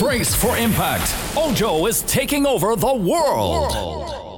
Brace for impact. Ojo is taking over the world.